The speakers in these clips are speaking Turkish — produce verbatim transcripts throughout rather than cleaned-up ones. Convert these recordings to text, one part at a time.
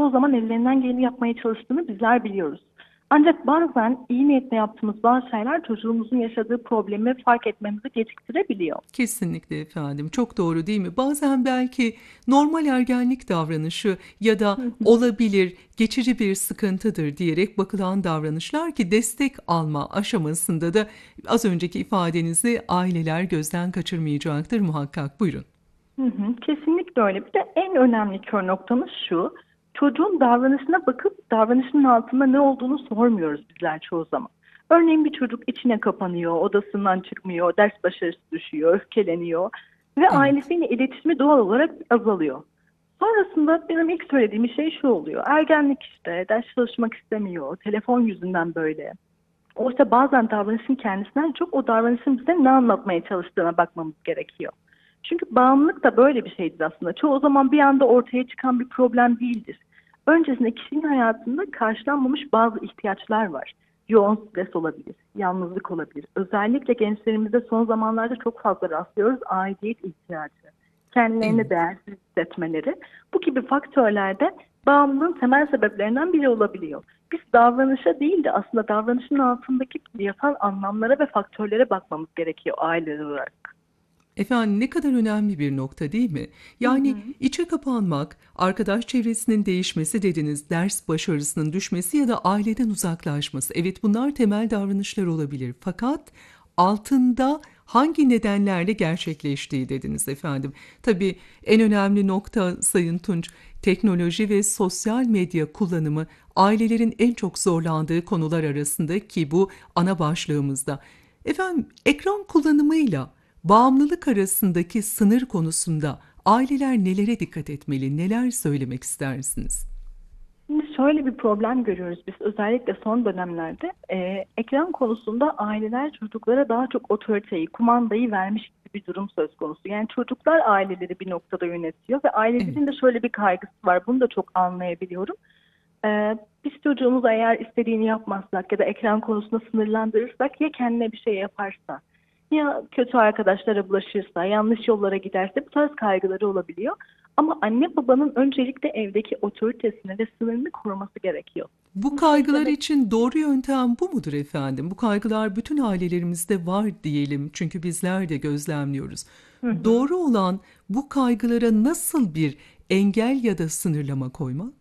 çoğu zaman ellerinden geleni yapmaya çalıştığını bizler biliyoruz. Ancak bazen iyi niyetle yaptığımız bazı şeyler çocuğumuzun yaşadığı problemi fark etmemizi geciktirebiliyor. Kesinlikle efendim. Çok doğru değil mi? Bazen belki normal ergenlik davranışı ya da Hı hı. olabilir, geçici bir sıkıntıdır diyerek bakılan davranışlar ki destek alma aşamasında da az önceki ifadenizi aileler gözden kaçırmayacaktır muhakkak. Buyurun. Hı hı, kesinlikle öyle. Bir de en önemli kör noktamız şu. Çocuğun davranışına bakıp davranışının altında ne olduğunu sormuyoruz bizler çoğu zaman. Örneğin bir çocuk içine kapanıyor, odasından çıkmıyor, ders başarısı düşüyor, öfkeleniyor ve Evet. ailesiyle iletişimi doğal olarak azalıyor. Sonrasında benim ilk söylediğim şey şu oluyor. Ergenlik işte, ders çalışmak istemiyor, telefon yüzünden böyle. Oysa bazen davranışın kendisinden çok o davranışın bize ne anlatmaya çalıştığına bakmamız gerekiyor. Çünkü bağımlılık da böyle bir şeydir aslında. Çoğu zaman bir anda ortaya çıkan bir problem değildir. Öncesinde kişinin hayatında karşılanmamış bazı ihtiyaçlar var. Yoğun stres olabilir, yalnızlık olabilir. Özellikle gençlerimizde son zamanlarda çok fazla rastlıyoruz aidiyet ihtiyacı. Kendilerini Evet. değersiz hissetmeleri. Bu gibi faktörlerde bağımlılığın temel sebeplerinden biri olabiliyor. Biz davranışa değil de aslında davranışın altındaki yatan anlamlara ve faktörlere bakmamız gerekiyor aileler olarak. Efendim ne kadar önemli bir nokta değil mi? Hı Yani hı. içe kapanmak, arkadaş çevresinin değişmesi dediniz, ders başarısının düşmesi ya da aileden uzaklaşması. Evet bunlar temel davranışlar olabilir. Fakat altında hangi nedenlerle gerçekleştiği dediniz efendim. Tabii en önemli nokta Sayın Tunç, teknoloji ve sosyal medya kullanımı ailelerin en çok zorlandığı konular arasında ki bu ana başlığımızda. Efendim ekran kullanımıyla bağımlılık arasındaki sınır konusunda aileler nelere dikkat etmeli, neler söylemek istersiniz? Şimdi şöyle bir problem görüyoruz biz özellikle son dönemlerde. Ee, ekran konusunda aileler çocuklara daha çok otoriteyi, kumandayı vermiş gibi bir durum söz konusu. Yani çocuklar aileleri bir noktada yönetiyor ve Evet, ailelerin de şöyle bir kaygısı var. Bunu da çok anlayabiliyorum. Ee, biz çocuğumuza eğer istediğini yapmazsak ya da ekran konusunda sınırlandırırsak ya kendine bir şey yaparsa ya kötü arkadaşlara bulaşırsa, yanlış yollara giderse bu tarz kaygıları olabiliyor. Ama anne babanın öncelikle evdeki otoritesini ve sınırını koruması gerekiyor. bu Bu şey kaygılar demek. için doğru yöntem bu mudur efendim? Bu kaygılar bütün ailelerimizde var diyelim çünkü bizler de gözlemliyoruz. Hı hı. Doğru olan bu kaygılara nasıl bir engel ya da sınırlama koymak?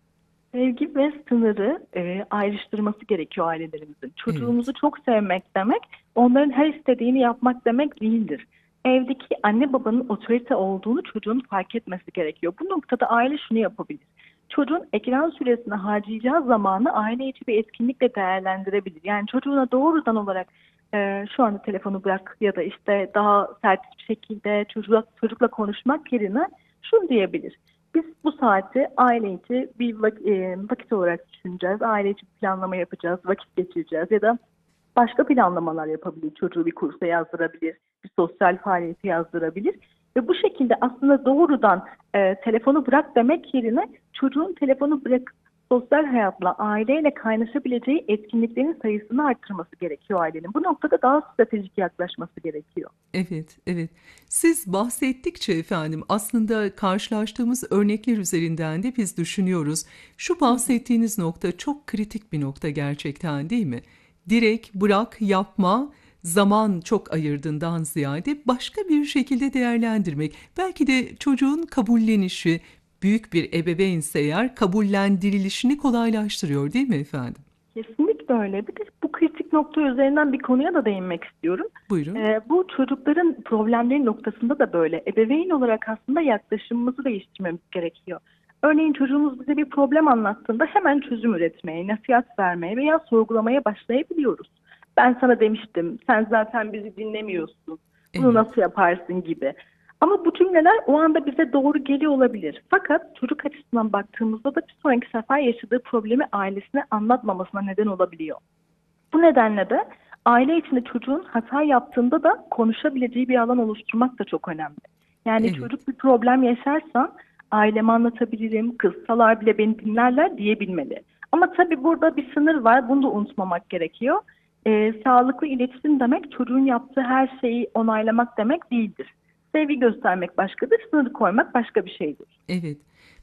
Sevgi ve sınırı e, ayrıştırması gerekiyor ailelerimizin. Çocuğumuzu Evet, çok sevmek demek, onların her istediğini yapmak demek değildir. Evdeki anne babanın otorite olduğunu çocuğun fark etmesi gerekiyor. Bu noktada aile şunu yapabilir. Çocuğun ekran süresine harcayacağı zamanı aile içi bir etkinlikle değerlendirebilir. Yani çocuğuna doğrudan olarak e, şu anda telefonu bırak ya da işte daha sert bir şekilde çocukla, çocukla konuşmak yerine şunu diyebilir. Biz bu saati aile içi bir vak- e, vakit olarak düşüneceğiz. Aile içi bir planlama yapacağız, vakit geçireceğiz ya da başka planlamalar yapabilir. Çocuğu bir kursa yazdırabilir, bir sosyal faaliyete yazdırabilir. Ve bu şekilde aslında doğrudan e, telefonu bırak demek yerine çocuğun telefonu bırak sosyal hayatla, aileyle kaynaşabileceği etkinliklerin sayısını arttırması gerekiyor ailenin. Bu noktada daha stratejik yaklaşması gerekiyor. evet, evet. Siz bahsettikçe efendim aslında karşılaştığımız örnekler üzerinden de biz düşünüyoruz. Şu Hı hı. bahsettiğiniz nokta çok kritik bir nokta gerçekten değil mi? Direkt bırak, yapma, zaman çok ayırdığından ziyade başka bir şekilde değerlendirmek. Belki de çocuğun kabullenişi, büyük bir ebeveynse eğer kabullendirilişini kolaylaştırıyor değil mi efendim? Kesinlikle öyle. Bir de bu kritik nokta üzerinden bir konuya da değinmek istiyorum. Buyurun. Ee, bu çocukların problemleri noktasında da böyle. Ebeveyn olarak aslında yaklaşımımızı değiştirmemiz gerekiyor. Örneğin çocuğumuz bize bir problem anlattığında hemen çözüm üretmeye, nasihat vermeye veya sorgulamaya başlayabiliyoruz. Ben sana demiştim, sen zaten bizi dinlemiyorsun, bunu Evet. nasıl yaparsın gibi. Ama bu cümleler o anda bize doğru geliyor olabilir. Fakat çocuk açısından baktığımızda da bir sonraki sefer yaşadığı problemi ailesine anlatmamasına neden olabiliyor. Bu nedenle de aile içinde çocuğun hata yaptığında da konuşabileceği bir alan oluşturmak da çok önemli. Yani Evet. çocuk bir problem yaşarsa aileme anlatabilirim, kızsalar bile beni dinlerler diyebilmeli. Ama tabii burada bir sınır var, bunu da unutmamak gerekiyor. Ee, sağlıklı iletişim demek çocuğun yaptığı her şeyi onaylamak demek değildir. Sevgi göstermek başkadır, sınır koymak başka bir şeydir. Evet.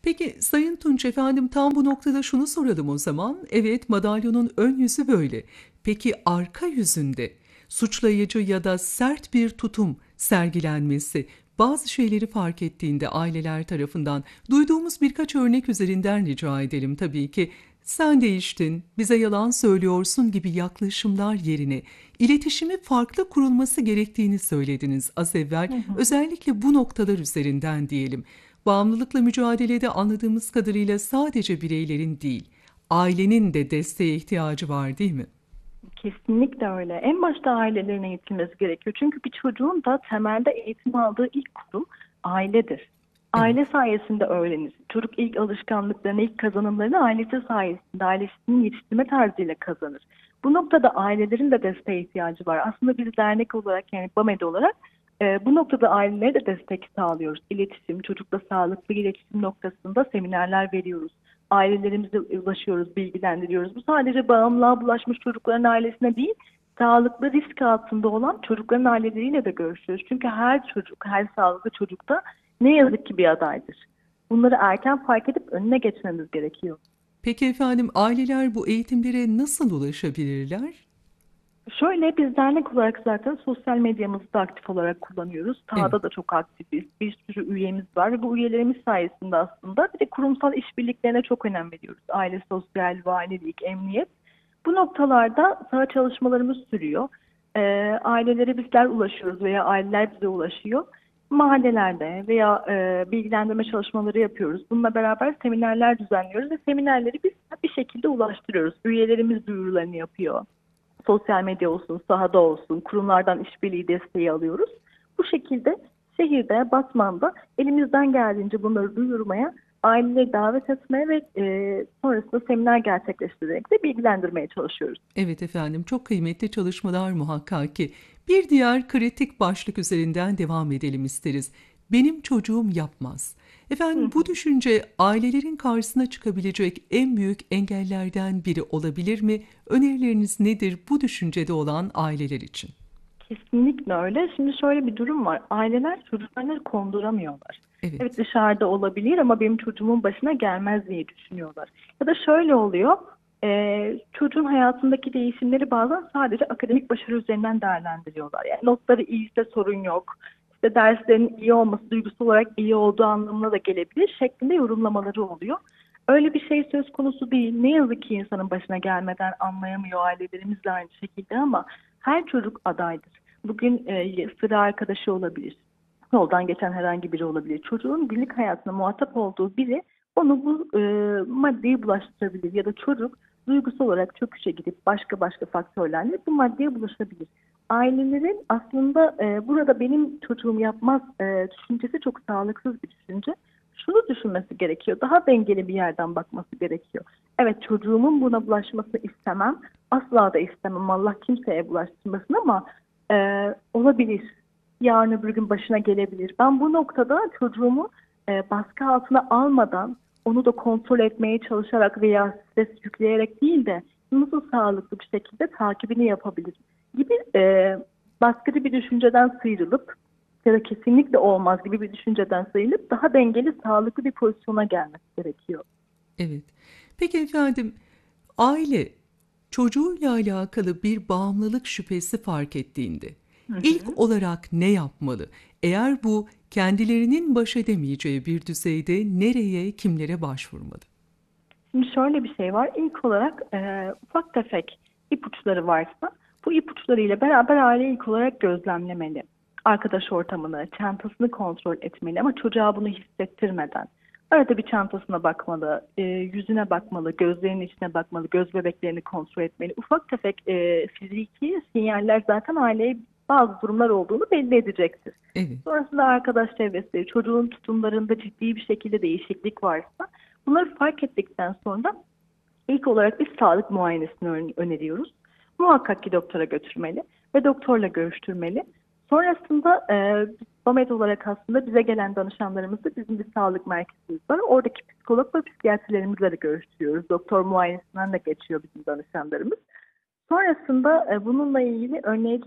Peki Sayın Tunç efendim tam bu noktada şunu soralım o zaman. Evet, madalyonun ön yüzü böyle. Peki arka yüzünde suçlayıcı ya da sert bir tutum sergilenmesi, bazı şeyleri fark ettiğinde aileler tarafından duyduğumuz birkaç örnek üzerinden rica edelim tabii ki. Sen değiştin, bize yalan söylüyorsun gibi yaklaşımlar yerine iletişimi farklı kurulması gerektiğini söylediniz az evvel. Hı hı. Özellikle bu noktalar üzerinden diyelim. Bağımlılıkla mücadelede anladığımız kadarıyla sadece bireylerin değil, ailenin de desteğe ihtiyacı var, değil mi? Kesinlikle öyle. En başta ailelerin eğitilmesi gerekiyor. Çünkü bir çocuğun da temelde eğitim aldığı ilk kurum ailedir. Evet, Aile sayesinde öğrenir. Çocuk ilk alışkanlıklarını, ilk kazanımlarını ailesi sayesinde, ailesinin yetiştirme tarzıyla kazanır. Bu noktada ailelerin de desteğe ihtiyacı var. Aslında biz dernek olarak, yani BAMED olarak e, bu noktada ailelere de destek sağlıyoruz. İletişim, çocukla sağlıklı iletişim noktasında seminerler veriyoruz. Ailelerimize ulaşıyoruz, bilgilendiriyoruz. Bu sadece bağımlılığa bulaşmış çocukların ailesine değil, sağlıklı risk altında olan çocukların aileleriyle de görüşüyoruz. Çünkü her çocuk, her sağlıklı çocukta ne yazık ki bir adaydır. Bunları erken fark edip önüne geçmemiz gerekiyor. peki efendim aileler bu eğitimlere nasıl ulaşabilirler? Şöyle, biz dernek olarak zaten sosyal medyamızı da aktif olarak kullanıyoruz. Evet, Sahada da çok aktifiz. Bir sürü üyemiz var ve bu üyelerimiz sayesinde aslında bir de kurumsal işbirliklerine çok önem veriyoruz. Aile, sosyal, valilik, emniyet. Bu noktalarda saha çalışmalarımız sürüyor. Ee, ailelere bizler ulaşıyoruz veya aileler bize ulaşıyor. Mahallelerde veya e, bilgilendirme çalışmaları yapıyoruz. Bununla beraber seminerler düzenliyoruz ve seminerleri biz bir şekilde ulaştırıyoruz. Üyelerimiz duyurularını yapıyor. Sosyal medya olsun, sahada olsun, kurumlardan işbirliği desteği alıyoruz. Bu şekilde şehirde, Batman'da elimizden geldiğince bunları duyurmaya, aileleri davet etmeye ve e, sonrasında seminer gerçekleştirerek de bilgilendirmeye çalışıyoruz. evet efendim, çok kıymetli çalışmalar muhakkak ki. Bir diğer kritik başlık üzerinden devam edelim isteriz. Benim çocuğum yapmaz. Hı Efendim bu hı. düşünce ailelerin karşısına çıkabilecek en büyük engellerden biri olabilir mi? Önerileriniz nedir bu düşüncede olan aileler için? Kesinlikle öyle. Şimdi şöyle bir durum var. Aileler çocuklarını konduramıyorlar. Evet, Evet, dışarıda olabilir ama benim çocuğumun başına gelmez diye düşünüyorlar. Ya da şöyle oluyor. E, çocuğun hayatındaki değişimleri bazen sadece akademik başarı üzerinden değerlendiriyorlar. Yani notları iyiyse sorun yok. İşte derslerin iyi olması duygusal olarak iyi olduğu anlamına da gelebilir şeklinde yorumlamaları oluyor. Öyle bir şey söz konusu değil. Ne yazık ki insanın başına gelmeden anlayamıyor, ailelerimiz de aynı şekilde, ama her çocuk adaydır. Bugün e, sıra arkadaşı olabilir. Yoldan geçen herhangi biri olabilir. Çocuğun günlük hayatına muhatap olduğu biri onu bu e, maddeye bulaştırabilir. Ya da çocuk duygusal olarak çöküşe gidip başka başka faktörlerle bu maddeye bulaşabilir. Ailelerin aslında e, burada benim çocuğum yapmaz e, düşüncesi çok sağlıksız bir düşünce. Şunu düşünmesi gerekiyor. Daha dengeli bir yerden bakması gerekiyor. Evet, çocuğumun buna bulaşmasını istemem. Asla da istemem. Allah kimseye bulaştırmasın, ama e, olabilir. Yarın öbür gün başına gelebilir. Ben bu noktada çocuğumu e, baskı altına almadan, onu da kontrol etmeye çalışarak veya stres yükleyerek değil de nasıl sağlıklı bir şekilde takibini yapabilirim gibi e, baskıcı bir düşünceden sıyrılıp ya da kesinlikle olmaz gibi bir düşünceden sıyrılıp daha dengeli, sağlıklı bir pozisyona gelmesi gerekiyor. evet. Peki efendim, aile çocuğuyla alakalı bir bağımlılık şüphesi fark ettiğinde Hı ilk hı. olarak ne yapmalı? Eğer bu kendilerinin baş edemeyeceği bir düzeyde nereye, kimlere başvurmalı? Şimdi şöyle bir şey var. İlk olarak e, ufak tefek ipuçları varsa bu ipuçlarıyla beraber aile ilk olarak gözlemlemeli. Arkadaş ortamını, çantasını kontrol etmeli ama çocuğa bunu hissettirmeden. Arada bir çantasına bakmalı, e, yüzüne bakmalı, gözlerinin içine bakmalı, göz bebeklerini kontrol etmeli. Ufak tefek e, fiziki sinyaller zaten aileye bazı durumlar olduğunu belli edecektir. Evet, Sonrasında arkadaş çevresi, çocuğun tutumlarında ciddi bir şekilde değişiklik varsa bunları fark ettikten sonra ilk olarak biz sağlık muayenesini ön- öneriyoruz. Muhakkak ki doktora götürmeli ve doktorla görüştürmeli. Sonrasında e, biz BAMED olarak aslında bize gelen danışanlarımızda bizim bir sağlık merkezimiz var. Oradaki psikolog ve psikiyatrilerimizle de görüştürüyoruz. Doktor muayenesinden de geçiyor bizim danışanlarımız. Sonrasında e, bununla ilgili önleyici